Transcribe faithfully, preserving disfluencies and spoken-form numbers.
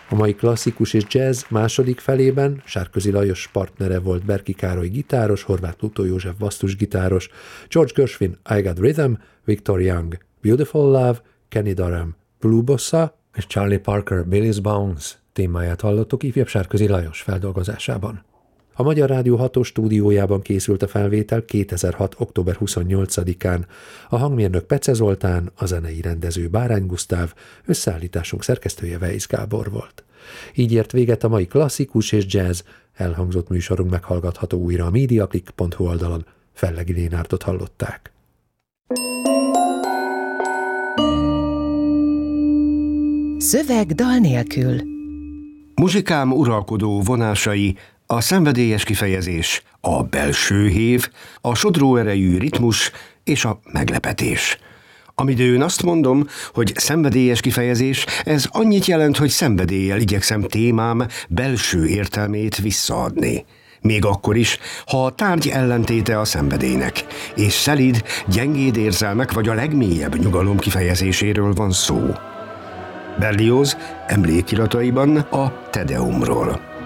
A mai klasszikus és jazz második felében Sárközi Lajos partnere volt Berki Károly gitáros, Horváth Lutó József basszusgitáros, George Gershwin I Got Rhythm, Victor Young Beautiful Love, Kenny Dorham Blue Bossa és Charlie Parker Billy's Bones témáját hallottuk ifjabb Sárközi Lajos feldolgozásában. A Magyar Rádió hatós stúdiójában készült a felvétel kétezer-hat. október huszonnyolcadikán. A hangmérnök Pece Zoltán, a zenei rendező Bárány Gusztáv, összeállításunk szerkesztője Weisz Gábor volt. Így ért véget a mai klasszikus és jazz. Elhangzott műsorunk meghallgatható újra a mediaclick pont hu oldalon. Fellegi Lénártot hallották. Szöveg dal nélkül. Muzsikám uralkodó vonásai, a szenvedélyes kifejezés, a belső hév, a sodró erejű ritmus és a meglepetés. Amidőn azt mondom, hogy szenvedélyes kifejezés, ez annyit jelent, hogy szenvedéllyel igyekszem témám belső értelmét visszaadni. Még akkor is, ha a tárgy ellentéte a szenvedélynek, és szelíd, gyengéd érzelmek vagy a legmélyebb nyugalom kifejezéséről van szó. Berlioz emlékirataiban a Te Deumról.